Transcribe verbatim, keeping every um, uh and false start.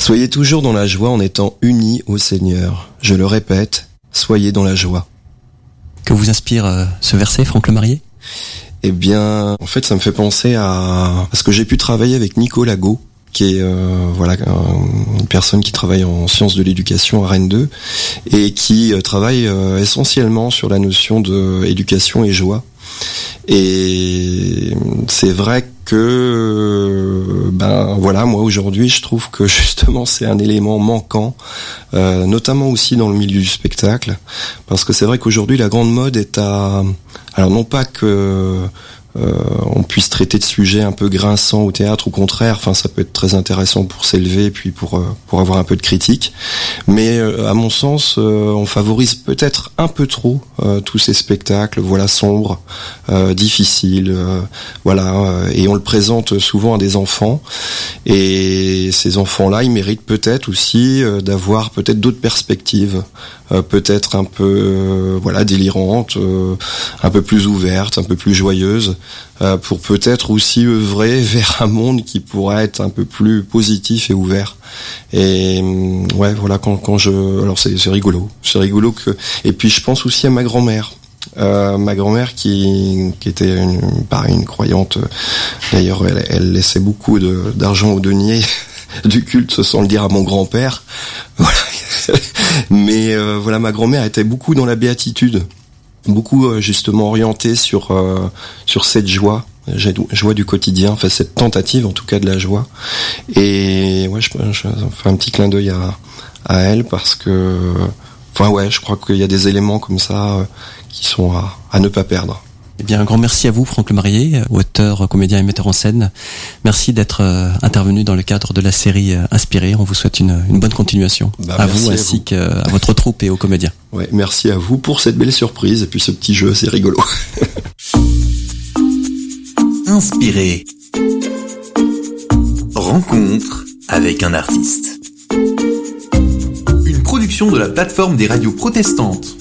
Soyez toujours dans la joie en étant unis au Seigneur. Je le répète, soyez dans la joie. Que vous inspire euh, ce verset, Franck Lemarié ? Eh bien, en fait, ça me fait penser à, à ce que j'ai pu travailler avec Nico Lago, qui est euh, voilà une personne qui travaille en sciences de l'éducation à Rennes deux et qui euh, travaille euh, essentiellement sur la notion de éducation et joie. Et c'est vrai que ben voilà, moi aujourd'hui je trouve que justement c'est un élément manquant, euh, notamment aussi dans le milieu du spectacle, parce que c'est vrai qu'aujourd'hui la grande mode est à, alors non pas que Euh, on puisse traiter de sujets un peu grinçants au théâtre, au contraire, enfin ça peut être très intéressant pour s'élever puis pour euh, pour avoir un peu de critique, mais euh, à mon sens euh, on favorise peut-être un peu trop euh, tous ces spectacles voilà sombres, euh, difficiles, euh, voilà euh, et on le présente souvent à des enfants, et ces enfants-là ils méritent peut-être aussi euh, d'avoir peut-être d'autres perspectives, euh, peut-être un peu euh, voilà délirantes, euh, un peu plus ouvertes, un peu plus joyeuses, Euh, pour peut-être aussi œuvrer vers un monde qui pourrait être un peu plus positif et ouvert. Et ouais, voilà, quand quand je, alors c'est c'est rigolo, c'est rigolo que. Et puis je pense aussi à ma grand-mère, euh, ma grand-mère qui qui était une, pareil, une croyante. D'ailleurs, elle, elle laissait beaucoup de d'argent au denier du culte, sans le dire à mon grand-père. Voilà. Mais euh, voilà, ma grand-mère était beaucoup dans la béatitude. Beaucoup euh, justement orienté sur euh, sur cette joie, joie du quotidien, enfin cette tentative en tout cas de la joie. Et ouais, je, je fais un petit clin d'œil à à elle parce que, enfin ouais, je crois qu'il y a des éléments comme ça euh, qui sont à à ne pas perdre. Eh bien, un grand merci à vous, Franck Lemarié, auteur, comédien et metteur en scène. Merci d'être euh, intervenu dans le cadre de la série euh, Inspiré. On vous souhaite une, une bonne continuation. Bah, à vous ainsi à vous. qu'à votre troupe et aux comédiens. Ouais, merci à vous pour cette belle surprise et puis ce petit jeu, c'est rigolo. Inspiré. Rencontre avec un artiste. Une production de la plateforme des radios protestantes.